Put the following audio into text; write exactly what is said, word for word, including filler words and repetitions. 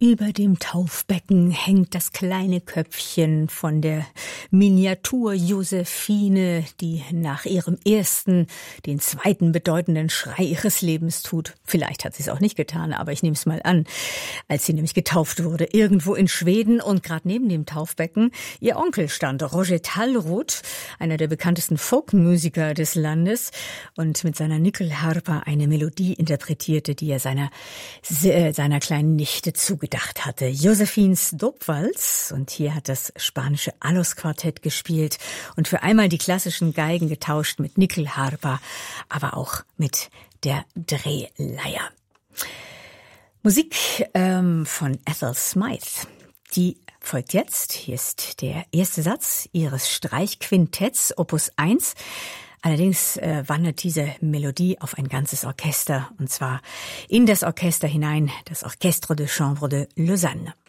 Über dem Taufbecken hängt das kleine Köpfchen von der Miniatur Josephine, die nach ihrem ersten den zweiten bedeutenden Schrei ihres Lebens tut. Vielleicht hat sie es auch nicht getan, aber ich nehme es mal an. Als sie nämlich getauft wurde, irgendwo in Schweden, und gerade neben dem Taufbecken ihr Onkel stand, Roger Tallroth, einer der bekanntesten Folkmusiker des Landes, und mit seiner Nyckelharpa eine Melodie interpretierte, die er seiner, seiner kleinen Nichte zugedacht hatte. Josephines Dopwalz, und hier hat das spanische Alos-Quartett gespielt und für einmal die klassischen Geigen getauscht mit Nyckelharpa, aber auch mit der Drehleier. Musik ähm, von Ethel Smythe, die folgt jetzt. Hier ist der erste Satz ihres Streichquintetts Opus eins. Allerdings äh, wandert diese Melodie auf ein ganzes Orchester, und zwar in das Orchester hinein, das Orchestre de Chambre de Lausanne.